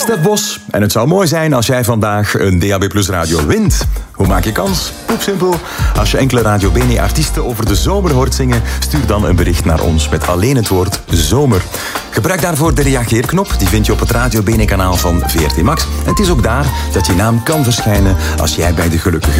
Stef Bos. En het zou mooi zijn als jij vandaag een DAB Plus radio wint. Hoe maak je kans? Poep simpel. Als je enkele Radio Bene artiesten over de zomer hoort zingen, stuur dan een bericht naar ons met alleen het woord zomer. Gebruik daarvoor de reageerknop. Die vind je op het Radio Bene kanaal van VRT Max. En het is ook daar dat je naam kan verschijnen als jij bij de gelukkige